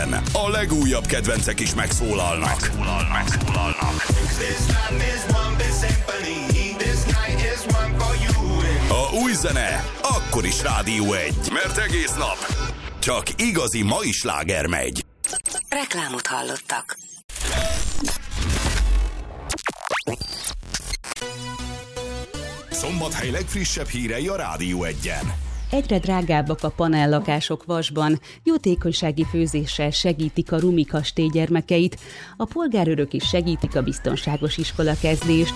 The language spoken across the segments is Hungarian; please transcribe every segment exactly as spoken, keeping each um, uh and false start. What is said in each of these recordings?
A legújabb kedvencek is megszólalnak. Megszólalnak. Megszólalnak. A új zene akkor is Rádió egy, mert egész nap csak igazi mai sláger megy. Reklámot hallottak. Szombathely legfrissebb hírei a Rádió egyen. Egyre drágábbak a panellakások Vasban, jótékonysági főzéssel segítik a Rumi kastély gyermekeit, a polgárőrök is segítik a biztonságos iskolakezdést.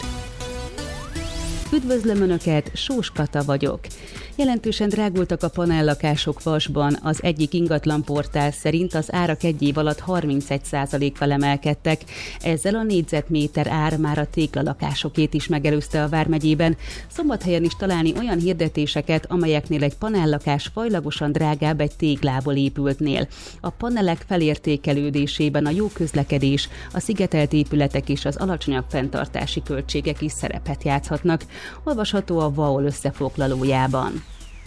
Üdvözlöm Önöket, Sós Kata vagyok. Jelentősen drágultak a panellakások Vasban, az egyik ingatlanportál szerint az árak egy év alatt harmincegy százalékkal emelkedtek. Ezzel a négyzetméter ár már a téglalakásokét is megelőzte a Vármegyében. Szombathelyen is találni olyan hirdetéseket, amelyeknél egy panellakás fajlagosan drágább egy téglából épültnél. A panelek felértékelődésében a jó közlekedés, a szigetelt épületek és az alacsonyabb fenntartási költségek is szerepet játszhatnak. Olvasható a vé á o el összefoglalójában.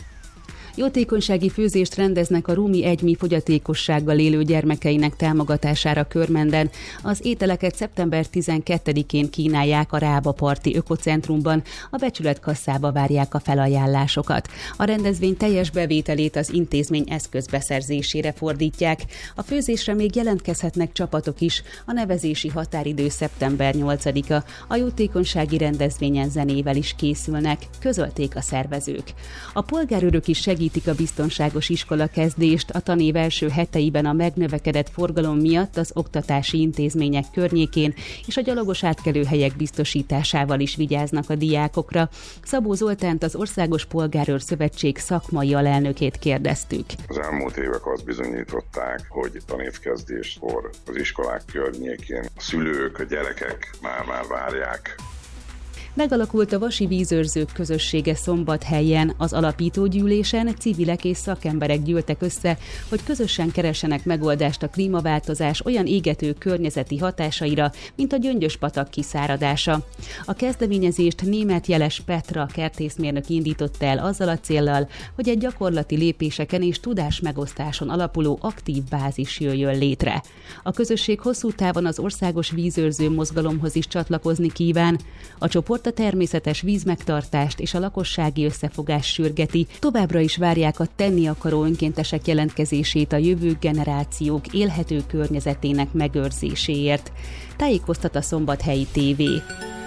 Jótékonysági főzést rendeznek a Rumi egymi fogyatékossággal élő gyermekeinek támogatására Körmenden. Az ételeket szeptember tizenkettedikén kínálják a Rába Parti Ökocentrumban, a becsületkasszába várják a felajánlásokat. A rendezvény teljes bevételét az intézmény eszközbeszerzésére fordítják. A főzésre még jelentkezhetnek csapatok is, a nevezési határidő szeptember nyolcadika. A jótékonysági rendezvényen zenével is készülnek, közölték a szervezők. A polgárőrök is segítik a biztonságos iskolakezdést. A tanév első heteiben a megnövekedett forgalom miatt az oktatási intézmények környékén és a gyalogos átkelőhelyek biztosításával is vigyáznak a diákokra. Szabó Zoltánt, az Országos Polgárőr Szövetség szakmai alelnökét kérdeztük. Az elmúlt évek azt bizonyították, hogy tanévkezdéskor az iskolák környékén a szülők, a gyerekek már-már várják. Megalakult a Vasi Vízőrzők közössége Szombathelyen. Az alapítógyűlésen civilek és szakemberek gyűltek össze, hogy közösen keressenek megoldást a klímaváltozás olyan égető környezeti hatásaira, mint a Gyöngyös-patak kiszáradása. A kezdeményezést Németh Jeles Petra kertészmérnök indította el azzal a céllal, hogy egy gyakorlati lépéseken és tudásmegosztáson alapuló aktív bázis jöjjön létre. A közösség hosszú távon az országos vízőrző mozgalomhoz is csatlakozni kíván. A csoport a természetes vízmegtartást és a lakossági összefogást sürgeti. Továbbra is várják a tenni akaró önkéntesek jelentkezését a jövő generációk élhető környezetének megőrzéséért. Tájékoztat a Szombathelyi té vé.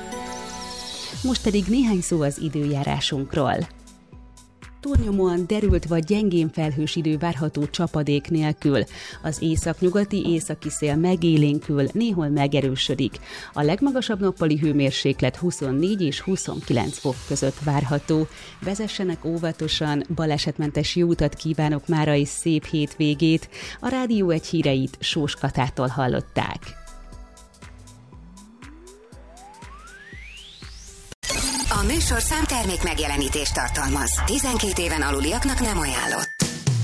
Most pedig néhány szó az időjárásunkról. Túlnyomóan derült vagy gyengén felhős idő várható csapadék nélkül. Az északnyugati északi szél megélénkül, néhol megerősödik. A legmagasabb nappali hőmérséklet huszonnégy és huszonkilenc fok között várható. Vezessenek óvatosan, balesetmentes jó utat kívánok mára és szép hétvégét. A Rádió egy híreit Sós Katától hallották. A műsorszám termék megjelenítést tartalmaz. tizenkét éven aluliaknak nem ajánlott.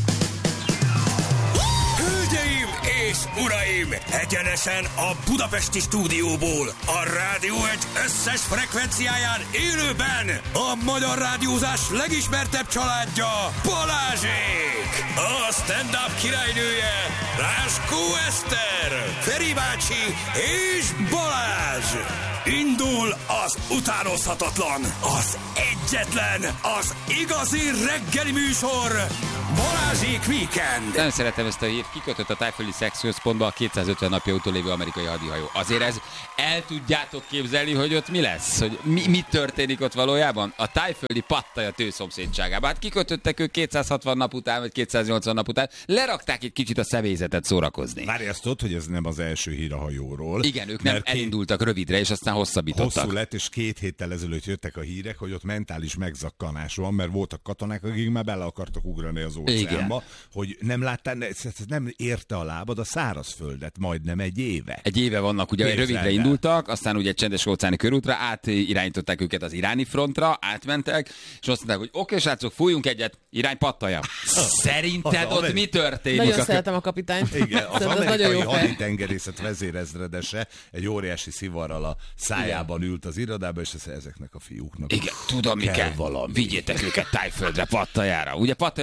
Hölgyeim és uraim! Egyenesen a budapesti stúdióból, a Rádió egy összes frekvenciáján élőben a magyar rádiózás legismertebb családja, Balázsék! A stand-up királynője, Ráskó Eszter, Feri bácsi és Balázs! Indul az utánozhatatlan, az egyetlen, az igazi reggeli műsor, Balázsék Weekend! Nem szeretem ezt a hírt, kikötött a tájföldi szexközpontba a kétszázötven napja utolévő amerikai hadihajó. Azért ez el tudjátok képzelni, hogy ott mi lesz? Hogy mi, mi történik ott valójában? A tájföldi Pattaja tőszomszédságában. Hát kikötöttek ők kétszázhatvan nap után, vagy kétszáznyolcvan nap után, lerakták egy kicsit a személyzetet szórakozni. Várj, azt tudod, hogy ez nem az első hír a hajóról. Igen, ők nem két... elindultak rövidre, és aztán hosszabbítottak. Hosszú lett, és két héttel ezelőtt jöttek a hírek, hogy ott mentális megzakkanás van, mert voltak katonák, akik már bele akartak ugrani az óceánba, hogy nem láttál, nem érte a lábad a szárazföldet majdnem egy éve. Egy éve vannak, ugye Képzeld rövidre el. indultak, aztán ugye egy csendes óceáni körútra, átirányították őket az iráni frontra, átmentek, és azt mondták, hogy oké, srácok, fújjunk egyet, irány Pattaja. Szerinted ott mi történik? Nagyon szeretem a kapitányt. Igen, az az amerikai haditengerészet vezérezredese egy óriási szivarral a szájában ült az irodába, és ezeknek a fiúknak Igen, tudom, mi kell. Valami. Vigyétek őket Tájföldre, Pattajára. Ugye Pattaja világ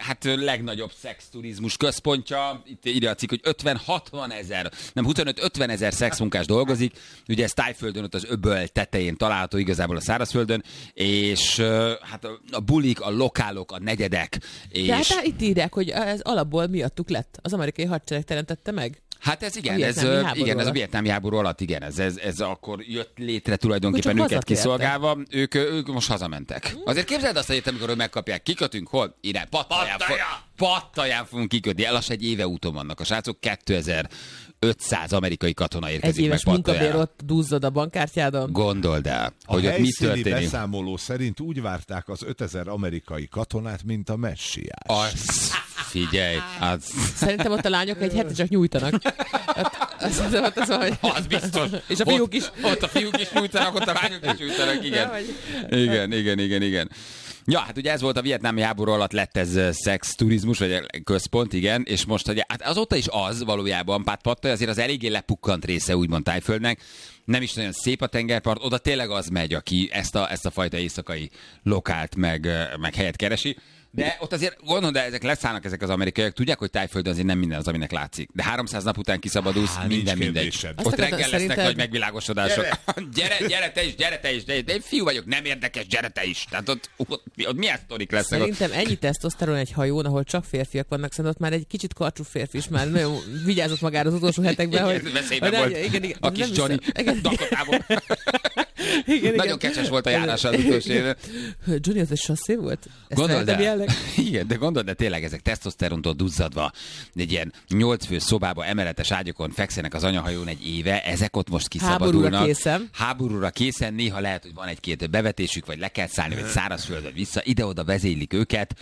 hát legnagyobb szexturizmus központja. Itt írja a cikk, hogy ötven-hatvan ezer, nem huszonöt-ötven ezer szexmunkás dolgozik. Ugye ez Tájföldön, ott az öböl tetején található igazából a szárazföldön, és hát a bulik, a lokálok, a negyedek. És... De hát itt írják, hogy ez alapból miattuk lett. Az amerikai hadsereg teremtette meg. Hát ez igen, ez, igen, ez a vietnámi háború alatt, igen, ez, ez, ez akkor jött létre tulajdonképpen őket kiszolgálva, ők, ők most hazamentek. Azért képzeld azt, hogy amikor ők megkapják, kikötünk, hol? Irány, Pattaján, Pattaján fogunk kikötni, el az egy éve úton vannak a srácok, kétezer-ötszáz amerikai katona érkezik egy éves meg Pattaján. munkabér ott duzzad a bankkártyádon. Gondold el, a hogy ott mi történik. A beszámoló szerint úgy várták az ötezer amerikai katonát, mint a messiás. Az, figyelj, az... Szerintem ott a lányok egy heti csak nyújtanak. Az, az, az, az, hogy... az biztos. És a fiúk is. Ott, ott a fiúk is nyújtanak, ott a lányok is nyújtanak, igen. Igen, igen, igen, igen. Ja, hát ugye ez volt a vietnámi háború alatt lett ez szexturizmus, vagy központ, igen, és most ugye, hát azóta is az valójában, Pát Pattaj azért az eléggé lepukkant része úgymond Tájföldnek, nem is nagyon szép a tengerpart, oda tényleg az megy, aki ezt a, ezt a fajta éjszakai lokált meg, meg helyet keresi. De ott azért gondolom, de ezek leszállnak ezek az amerikaiak, tudják, hogy Tájföldön azért nem minden az, aminek látszik. De háromszáz nap után kiszabadulsz, Há, minden mindegy. Ott reggel lesznek szerintem... nagy megvilágosodások. Gyere. gyere, gyere te is, gyere te is, de én fiú vagyok, nem érdekes, gyere te is. Tehát ott, ott, ott milyen sztorik lesznek? Szerintem ott... ennyi tesztoszteron egy hajón, ahol csak férfiak vannak, szerintem ott már egy kicsit karcsú férfi is már nagyon vigyázott magára az utolsó hetekben, hogy... Veszélyben hogy volt igen, igen, a kis Johnny Dakotából. Igen, nagyon igen. Kecses volt a járás az utolsó éve. Johnny, az egy sasszé volt? Gondold el. Igen, de gondold, de tényleg ezek tesztoszterontól duzzadva, egy ilyen nyolc fő szobába, emeletes ágyakon fekszenek az anyahajón egy éve, ezek ott most kiszabadulnak. Háborúra készen. Háborúra készen, néha lehet, hogy van egy-két bevetésük, vagy le kell szállni, vagy szárazföldön vissza, ide-oda vezénylik őket,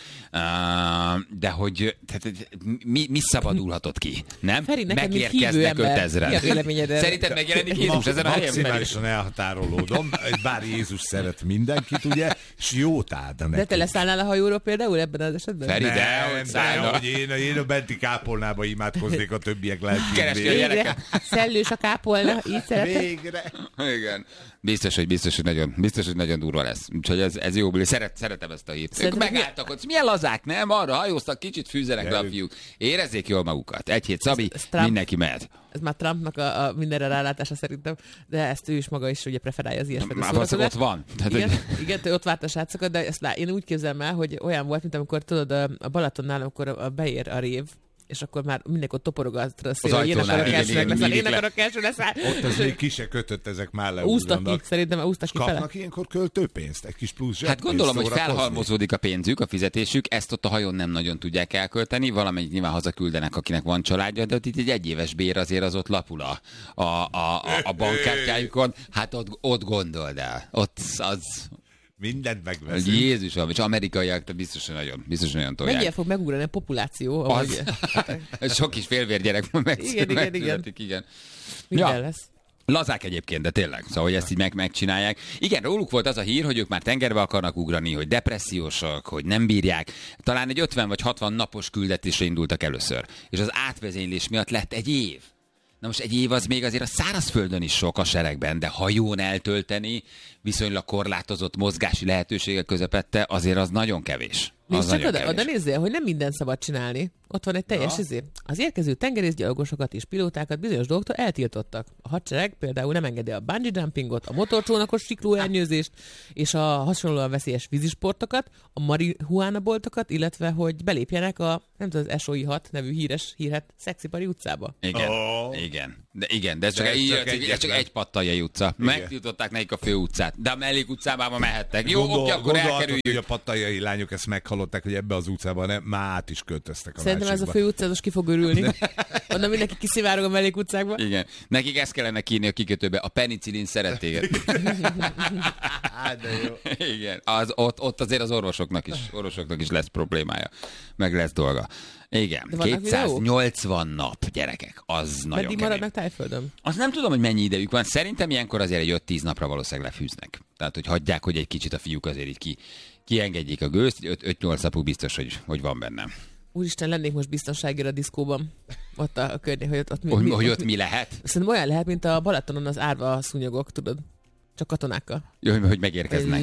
de hogy tehát, mi, mi szabadulhatott ki, nem? Feri, megérkeznek ötezren. Szerinted megjelenik Jézus ezen a helyen? Maximálisan elhatárolódom, bár Jézus szeret mindenkit, ugye, és jót állna neki. De te leszállnál a hajóról például ebben az esetben? Feri, de, nem, de hogy én, én a benti kápolnába imádkoznék a többiek lelkén. Keresni a gyereket. Szellős a kápolna, így szeretem. Végre. Igen. Biztos, hogy biztos, hogy nagyon, biztos, hogy nagyon durva lesz. Úgyhogy ez, ez jó, Szeret, szeretem ezt a hírt. Ők megálltak ott. Milyen lazák, nem? Arra hajóztak, kicsit fűzenek le a fiúk. Érezzék jól magukat. Egy hét Szabi, ez, ez mindenki mehet. Ez már Trumpnak a, a mindenre rálátása szerintem, de ezt ő is maga is ugye preferálja az ilyesfajta szórakozást. Már ott van. Tehát, igen, hogy... igen, ott várt a srácokat, de ezt lá, én úgy képzelem el, hogy olyan volt, mint amikor tudod a Balatonnál, amikor beér a rév, és akkor már mindenki ott toporogat a szél, hogy én akarok első leszel, én akarok első leszel. Ott az még ki se kötött, ezek már leúznak. Úsztak ki, szerintem úsztak ki fele. Kapnak ilyenkor költőpénzt, egy kis plusz zseppénzt. Hát gondolom, hogy felhalmozódik a pénzük, a fizetésük, ezt ott a hajón nem nagyon tudják elkölteni, valamennyit nyilván hazaküldenek, akinek van családja, de ott itt egy egyéves bér azért az ott lapul a, a, a, a bankkártyájukon. Hát ott, ott gondold el, ott az... Mindent megveszünk. Jézusom, és amerikaiak biztos, hogy nagyon, biztos, hogy nagyon tolják. Mennyire fog megugrani a populáció? Az, az sok kis félvérgyerek meg, igen, igen, igen. igen. Minden ja. lesz. Lazák egyébként, de tényleg, szóval, hogy ezt így meg, megcsinálják. Igen, róluk volt az a hír, hogy ők már tengerbe akarnak ugrani, hogy depressziósak, hogy nem bírják. Talán egy ötven vagy hatvan napos küldetésre indultak először. És az átvezénylés miatt lett egy év. Na most egy év az még azért a szárazföldön is sok a seregben, de hajón eltölteni viszonylag korlátozott mozgási lehetőségek közepette, azért az nagyon kevés. Az csak oda, oda nézzél, hogy nem mindent szabad csinálni. Ott van egy teljes izé. Az érkező tengerészgyalogosokat és pilótákat bizonyos dolgoktól eltiltottak. A hadsereg például nem engedi a bungee jumpingot, a motorcsónakos siklóernyőzést és a hasonlóan veszélyes vízisportokat, a marihuána boltokat, illetve hogy belépjenek a nem tudom, az S O I hat nevű híres hírhet Szexipari utcába. Igen, oh. igen. De igen, de ez csak, de ez egy, csak, egy, csak egy Pattaljai utca. Igen. Megtiltották nekik a fő utcát, de a mellék utcában mehettek. Jó, Gondol, oké, akkor elkerüljük. Hogy a pattaljai lányok ezt meghallották, hogy ebbe az utcában nem, már át is költöztek a Szerintem másikba. Ez a fő utca, most ki fog örülni. Onnan mindenki kiszivárog a mellék utcákba. Igen. Nekik ezt kellene kínni a kikötőbe. A penicillin szeret téged. De jó. Igen. Az, ott, ott azért az orvosoknak is, orvosoknak is lesz problémája. Meg lesz dolga. Igen, kétszáznyolcvan nap, gyerekek, az Meddig nagyon kemény. Maradnak Tájföldön? Azt nem tudom, hogy mennyi idejük van. Szerintem ilyenkor azért egy öt-tíz napra valószínűleg lefűznek. Tehát, hogy hagyják, hogy egy kicsit a fiúk azért így ki, kiengedjék a gőzt, öt-nyolc napuk biztos, hogy, hogy van benne. Úristen, lennék most biztonságira a diszkóban. Ott a, a környék, hogy ott, ott mi, hogy, mi, hogy ott mi lehet? Szerintem olyan lehet, mint a Balatonon az árva szúnyogok, tudod? Csak katonákkal. Jó, hogy megérkeznek.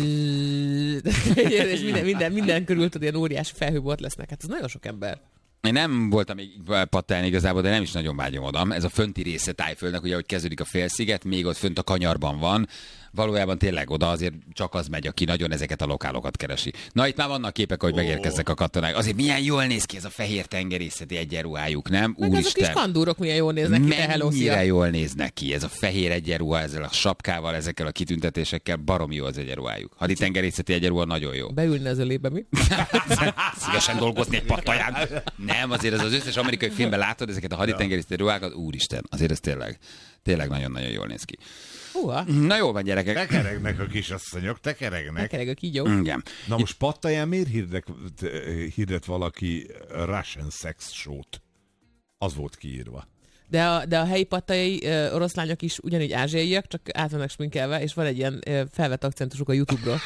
És minden, minden, minden körül tud ilyen óriási felhőbort lesznek. Hát ez nagyon sok ember. Én nem voltam még pattelni igazából, de nem is nagyon vágyom oda. Ez a fönti része Tájföldnek, ugye, hogy kezdődik a félsziget, még ott fönt a kanyarban van. Valójában tényleg oda azért csak az megy, aki nagyon ezeket a lokálokat keresi. Na, itt már vannak képek, hogy megérkeznek a katonák. Azért milyen jól néz ki ez a fehér tengerészeti egyenruhájuk, nem? Meg ezek is kandúrok milyen jól néznek ki, te mennyire jól néznek ki. Ez a fehér egyenruha, ezzel a sapkával, ezekkel a kitüntetésekkel, barom jó az egyenruhájuk. Haditengerészeti egyenruha nagyon jó. Beülne az ölébe, mi? Szívesen dolgozni egy pattaján. Nem, azért ez az összes amerikai filmben látod ezeket a haditengerészeti ruhákat, úristen, azért ez tényleg, tényleg nagyon-nagyon jól néz ki. Húha. Na jó van, gyerekek. Tekeregnek a kisasszonyok, tekeregnek. Tekereg a kígyó. Igen. Na most Pattaján miért hirdet, hirdet valaki Russian sex show-t? Az volt kiírva. De a, de a helyi pattajai uh, oroszlányok is ugyanígy ázsiaiak, csak át vannak sminkelve, és van egy ilyen uh, felvett akcentusuk a YouTube-ról.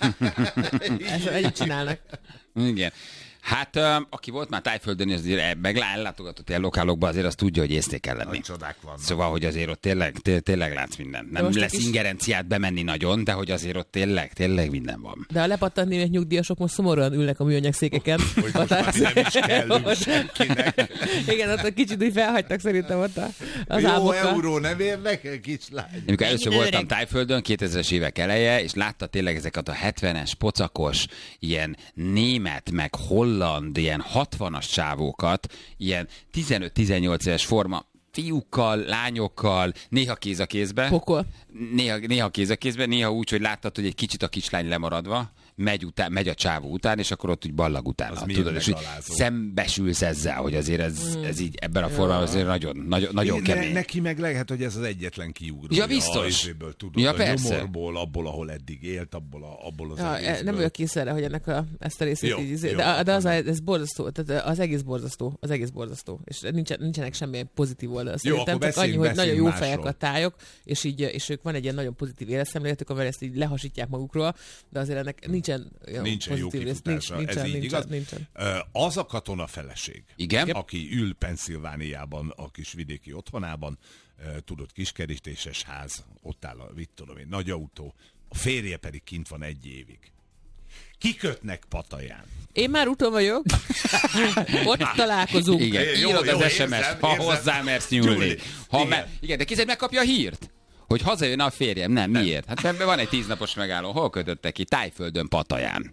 Ezt együtt csinálnak. Igen. Hát, uh, aki volt már Tájföldön, azért meg ellátogatott ilyen lokálokba, azért azt tudja, hogy észték kell lenni. Csodák vannak. Szóval, hogy azért ott tényleg, té- tényleg látsz mindent. Nem lesz is ingerenciát bemenni nagyon, de hogy azért ott tényleg, tényleg minden van. De a lepattant német nyugdíjasok most szomorúan ülnek a műanyag székeken. Hogy most már nem is kellünk senkinek. Igen, ott a kicsit úgy felhagytak szerintem ott az Jó álmokkal. euró nem érnek, kislány. Amikor először voltam Tájföldön, kétezres évek eleje, és látta tényleg ezeket a hetvenes, pocakos, ilyen német, meg holland, ilyen hatvanas csávókat, ilyen tizenöt-tizennyolc éves forma, fiúkkal, lányokkal, néha kéz a kézbe. Pokol. Néha, néha kéz a kézbe, néha úgy, hogy láttad, hogy egy kicsit a kislány lemaradva, megy, után, megy a csávó után, és akkor ott úgy ballag utána. Tudod, és szembesülsz ezzel, hogy azért ez, ez így ebben a formában azért nagyon, nagyon, nagyon ne, kemény. Neki meg lehet, hogy ez az egyetlen kiugró. Ja, biztos. A, tudod, ja, a persze. nyomorból, abból, ahol eddig élt, abból, a, abból az ja, egészből. Nem vagyok kész erre, hogy ennek a, ezt a részét jó, így... Jó, de, de az, a, ez borzasztó, tehát az egész borzasztó, az egész borzasztó. És nincsen, nincsenek semmilyen pozitív oldal. Szerintem csak annyi, hogy nagyon jó másról. Fejek a tájok, és, így, és ők van egy ilyen nagyon pozitív életszemléletük, amivel ezt így lehasítják magukról, de azért ennek nincsen, nincsen jó Nincs, nincsen, ez így nincsen, igaz? nincsen. Az a katona feleség, igen? aki ül Pennsylvániában, a kis vidéki otthonában, tudod, kiskerítéses ház, ott áll a, mit tudom én, nagy autó, a férje pedig kint van egy évig. Kikötnek Pataján. Én már úton vagyok. Ott találkozunk. Igen, jó, írod jó, az es em es-t, érzem, ha érzem. hozzá mersz nyúlni. Gyuri. Ha Igen. me- igen, de kézzel megkapja a hírt, hogy hazajön a férjem. Nem, miért? Hát ebben van egy tíznapos megálló. Hol kötöttek ki? Tájföldön, Pataján.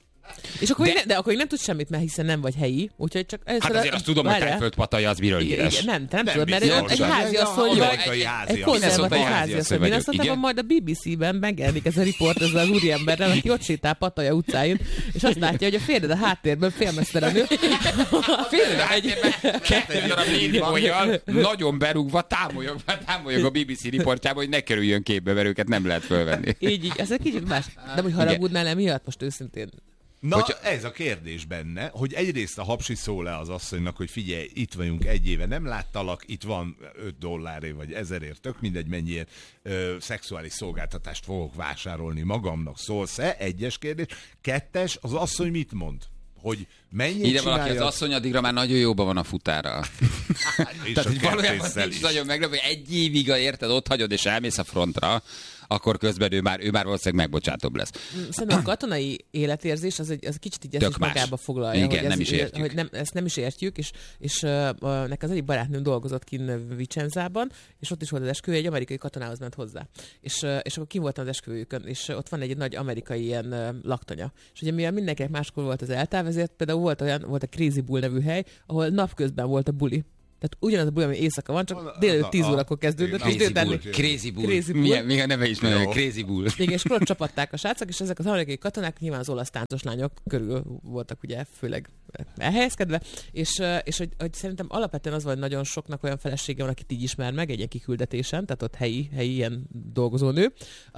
És akkor De- de... Ne, de akkor nem tudsz semmit, mert hiszen nem vagy helyi, úgyhogy csak... Hát azért azt tudom, hogy Tájföld Pataja az miről Igen, híres. igen, nem, te nem, Nem tudod, mert biztos. egy Ja, házi ja, asszony ja, vagy. amerikai házi Egy asszony. konzervatív Minnesota házi házi asszony. asszony Én azt vagyok, mondtam, igen. majd a bé bé cé-ben megjelenik ez a riport ezzel az úriemberrel, aki ott sétál Pattaja utcáin, és azt látja, hogy a férjed a háttérben félmeztelenül. A férjed egy... Kettő darab nénibolyjal nagyon berúgva támolyog, támolyog a bé bé cé riportjába, hogy ne kerüljön képbe, mert őket nem lehet fölvenni. Így, így, ez egy kicsit más. De hogy haragudnál emiatt most őszintén? Na, Hogyha- ez a kérdés benne, hogy egyrészt a hapsi szól le az asszonynak, hogy figyelj, itt vagyunk egy éve, nem láttalak, itt van öt dollárért vagy ezerért, tök mindegy mennyiért ö, szexuális szolgáltatást fogok vásárolni magamnak, szólsz-e? Egyes kérdés. Kettes, az asszony mit mond? Hogy mennyit Ide csinálja? valaki az asszony, addigra már nagyon jóban van a futára. És Tehát, a hogy valójában kertésszel nincs is. nagyon meglepő, hogy egy évig érted, ott hagyod és elmész a frontra, akkor közben ő már, ő már valószínűleg megbocsátóbb lesz. Szerintem a katonai életérzés az egy, az kicsit így ezt Tök is más. magába foglalja. Igen, hogy ez, nem is értjük. Hogy nem, ezt nem is értjük, és, és uh, nekem az egyik barátnőm dolgozott kinn Vicenzában, és ott is volt az esküvő, egy amerikai katonához ment hozzá. És, uh, és akkor kim voltam az esküvőjükön, és ott van egy nagy amerikai ilyen uh, laktanya. És ugye mivel mindenkinek máskor volt az eltáv, ezért például volt olyan, volt a Crazy Bull nevű hely, ahol napközben volt a buli. Tehát ugyanaz a buli, ami éjszaka van, csak délelőtt tíz órakor kezdődött, és Crazy délután... Bull. Crazy Bull. Crazy Bull. Milyen, milyen neve is mondja, Jó. Crazy Bull. Igen, és akkor ott csapatták a srácok, és ezek az amerikai katonák nyilván az olasz táncos lányok körül voltak ugye főleg elhelyezkedve, és, és hogy, hogy szerintem alapvetően az van, hogy nagyon soknak olyan felesége van, akit így ismer meg egy ilyen kiküldetésen, tehát ott helyi, helyi ilyen dolgozónő,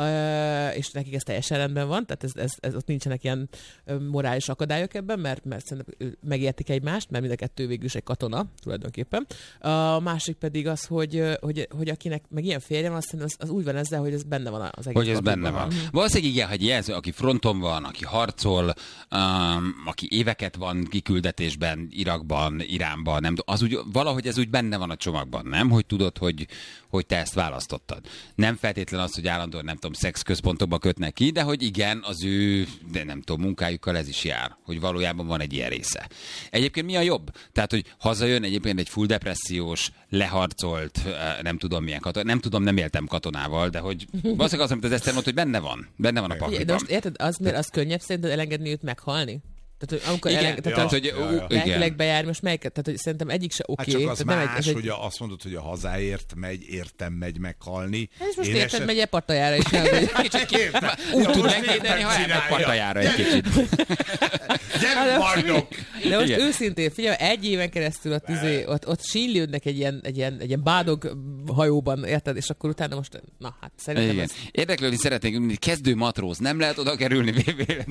és nekik ez teljesen rendben van, tehát ez, ez, ez ott nincsenek ilyen morális akadályok ebben, mert, mert szerintem megértik egymást, mert mind a kettő végül is egy katona tulajdonképpen, A másik pedig az, hogy, hogy, hogy akinek meg ilyen férje van, aztán az, az úgy van ezzel, hogy ez benne van az egész. Hogy ez benne van. van. Valószínűleg igen, hogy ez, aki fronton van, aki harcol, um, aki éveket van kiküldetésben, Irakban, Iránban, nem az úgy, valahogy ez úgy benne van a csomagban, nem? Hogy tudod, hogy, hogy te ezt választottad. Nem feltétlen az, hogy állandóan, nem tudom, szexközpontokba kötnek ki, de hogy igen, az ő, de nem tudom, munkájukkal ez is jár, hogy valójában van egy ilyen része. Egyébként mi a jobb? Tehát, hogy hazajön egyébként egy full depressziós, leharcolt, nem tudom milyen katona, nem tudom, nem éltem katonával, de hogy valószínűleg az, amit az Eszter mondta, hogy benne van, benne van a pakliban. De most érted, az, mert az könnyebb szerinted elengedni őt meghalni? Tehát, hogy amikor igen, eleng... tehát, ja, hogy ja, ja. lelkileg bejár, most melyiket? Tehát, hogy szerintem egyik se oké. Hát csak az tehát más, egy, hogy a, azt mondod, hogy a hazáért megy, értem megy meghalni. Ez most Én érted, eset... megy egy pattajára is. Kicsit kértem. Úgy tud megvédeni, ha elmegy pattajára egy kicsit. Gyere, bajnok! De most igen. őszintén, figyelj, egy éven keresztül ott, izé, ott, ott sínlődnek egy ilyen, egy, ilyen, egy ilyen bádog hajóban, érted? És akkor utána most, na hát szerintem igen. ez... Érdeklődni szeretnék, kezdő matróz, nem lehet oda kerülni vé vé-re.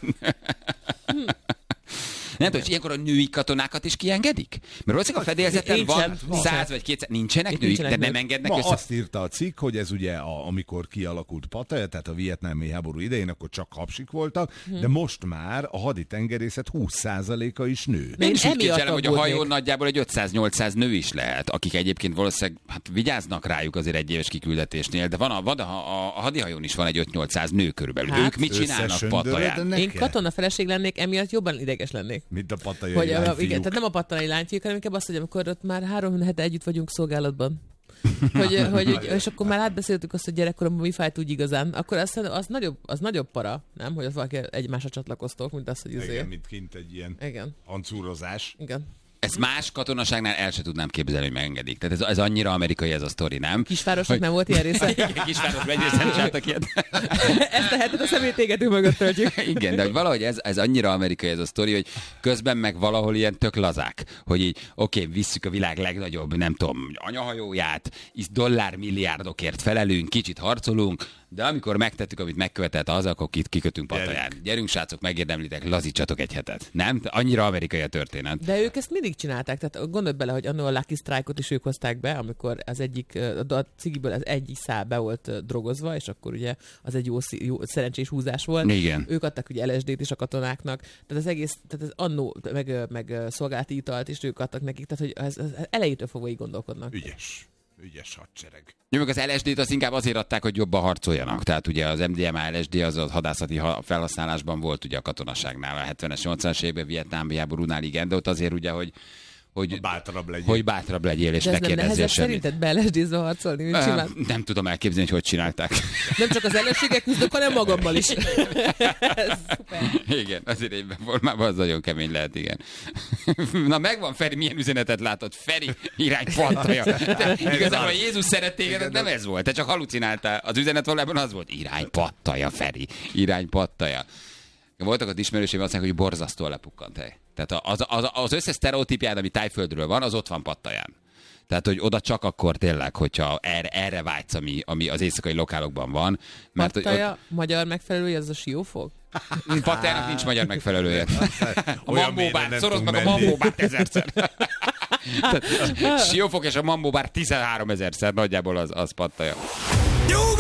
Nem tudom, hogy ilyenkor a női katonákat is kiengedik? Mert valószínűleg a fedélzeten Nincsen, van száz vagy kétszáz, nincsenek nők, nincsenek de nem nők. engednek Ma össze. azt írta a cikk, hogy ez ugye, a, amikor kialakult Pattaya, tehát a vietnámi háború idején, akkor csak hapsik voltak, hm. de most már a haditengerészet húsz százaléka is nő. Én is úgy emiatt képzelem, hogy a aggódnék. hajón nagyjából egy ötszáz-nyolcszáz nő is lehet, akik egyébként valószínűleg hát vigyáznak rájuk azért egy éves kiküldetésnél, de van a, van a, a, a hadihajón is van egy öt-nyolcszáz nő körülbelül. Hát, ők mit csinálnak Pattayán? Én katonafeleség lennék, emiatt jobban ideges lennék. Mint a pattayai Hogy, a, lányfiúk. igen, tehát nem a pattanai lányfiúk, hanem inkább azt, hogy amikor ott már három hete együtt vagyunk szolgálatban. hogy, hogy, és akkor már átbeszéltük azt, hogy gyerekkoromban mi fájt úgy igazán, akkor az, az, nagyobb, az nagyobb para, nem? Hogy az valaki egymásra csatlakoztok, mint az, hogy azért. Igen, mint kint egy ilyen igen. hancúrozás. Igen. Ezt más katonaságnál el se tudnám képzelni, hogy megengedik. Tehát ez, ez annyira amerikai ez a sztori, nem? Kisvárosnak hogy... nem volt ilyen része. Igen, Kisvárosban egyrészt nem csináltak ilyet. Ezt a hetet a szemétégető mögött töltjük. Igen, de hogy valahogy ez, ez annyira amerikai ez a sztori, hogy közben meg valahol ilyen tök lazák, hogy így oké, okay, visszük a világ legnagyobb, nem tudom, anyahajóját, is dollármilliárdokért felelünk, kicsit harcolunk, de amikor megtettük, amit megkövetett az, akkor itt kikötünk Pattayán. Gyerünk, srácok, megérdemlitek, lazítsatok egy hetet. Nem? Annyira amerikai a történet. De ők ezt mindig csinálták. Tehát gondolj bele, hogy annól a Lucky Strike-ot is ők hozták be, amikor az egyik, a cigiből az egyik szál be volt drogozva, és akkor ugye az egy jó, jó szerencsés húzás volt. Igen. Ők adtak ugye el es dét is a katonáknak. Tehát az egész, tehát az annó, meg, meg szolgálati italt is ők adtak nekik. Tehát, hogy ez, ez elejétől fogva így gondolkodnak. Ügyes. Ügyes hadsereg. Jó, az el es dét azt inkább azért adták, hogy jobban harcoljanak. Tehát ugye az em dé em á el es dé az a hadászati felhasználásban volt ugye a katonaságnál a hetvenes, nyolcvanas években, vietnámi háborúnál, igen, de ott azért ugye, hogy hogy bátrabb legyél. Hogy bátrabb legyél, és de ne ez nem kérdezzél nehezebb semmit. szerinted be el es dé-zve harcolni, mint simán? Uh, nem tudom elképzelni, hogy hogy csinálták. Nem csak az ellenségek küzdök, hanem magammal is. Ez szuper. Igen, azért egyben formában az nagyon kemény lehet, igen. Na megvan, Feri, milyen üzenetet látod? Feri, irány Pattaya. Igazából a Jézus szeret téged, nem ez volt. Te csak halucináltál. Az üzenet valójában az volt, irány Pattaya, Feri, irány Pattaya. Voltak ott ismerőseim, azt mondják, hogy borzasztóan lepukkant hely. Tehát az, az, az összes sztereotípján, ami Tájföldről van, az ott van Pattayán. Tehát, hogy oda csak akkor tényleg, hogyha erre, erre vágysz, ami, ami az éjszakai lokálokban van. Mert Pattaya, ott... magyar megfelelője, az a Siófok? Pattayának nincs magyar megfelelője. A Mambóbár, szoroz meg a Mambóbárt ezerszer. Siófok és a Mambóbár tizenhárom ezerszer nagyjából az, az Pattaya. Nyugodj